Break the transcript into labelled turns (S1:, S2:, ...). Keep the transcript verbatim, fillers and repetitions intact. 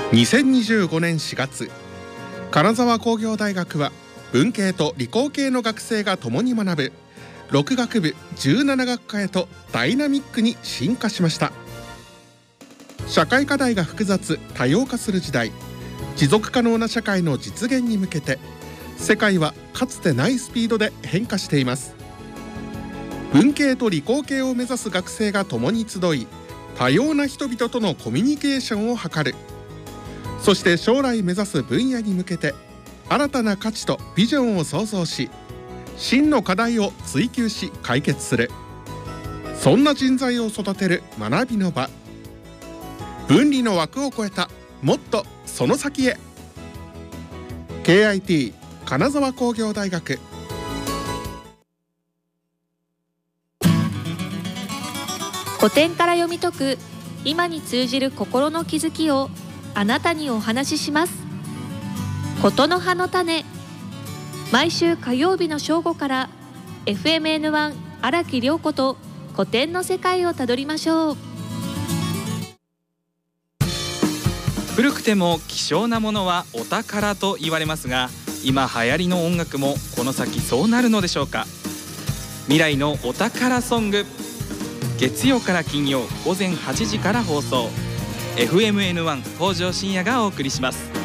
S1: にせんにじゅうごねんしがつ、金沢工業大学は文系と理工系の学生が共に学ぶろく学部じゅうなな学科へとダイナミックに進化しました。社会課題が複雑多様化する時代、持続可能な社会の実現に向けて世界はかつてないスピードで変化しています。文系と理工系を目指す学生が共に集い、多様な人々とのコミュニケーションを図る。そして将来目指す分野に向けて新たな価値とビジョンを創造し、真の課題を追求し解決する。そんな人材を育てる学びの場。分離の枠を超えたもっとその先へ。 ケーアイティー 金沢工業大学。
S2: 古典から読み解く今に通じる心の気づきをあなたにお話しします。ことの葉の種。毎週火曜日の正午から エフエムエヌワン 荒木涼子と古典の世界をたどりましょう。
S3: 古くても希少なものはお宝と言われますが、今流行りの音楽もこの先そうなるのでしょうか。未来のお宝ソング、月曜から金曜午前はちじから放送。 エフエムエヌワン 北条深夜がお送りします。